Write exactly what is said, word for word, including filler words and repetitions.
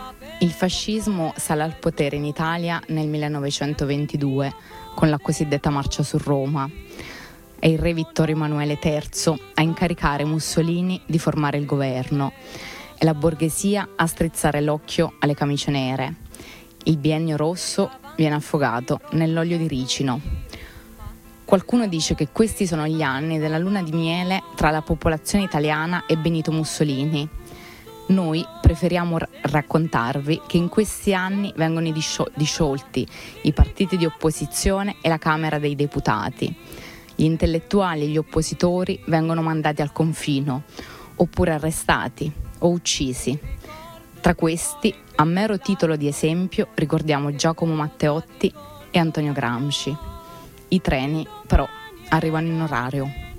Il fascismo sale al potere in Italia nel millenovecentoventidue con la cosiddetta Marcia su Roma. È il re Vittorio Emanuele terzo a incaricare Mussolini di formare il governo e la borghesia a strizzare l'occhio alle camicie nere. Il biennio rosso viene affogato nell'olio di ricino. Qualcuno dice che questi sono gli anni della luna di miele tra la popolazione italiana e Benito Mussolini. Noi preferiamo r- raccontarvi che in questi anni vengono disciol- disciolti i partiti di opposizione e la Camera dei Deputati. Gli intellettuali e gli oppositori vengono mandati al confino, oppure arrestati o uccisi. Tra questi, a mero titolo di esempio, ricordiamo Giacomo Matteotti e Antonio Gramsci. I treni, però, arrivano in orario.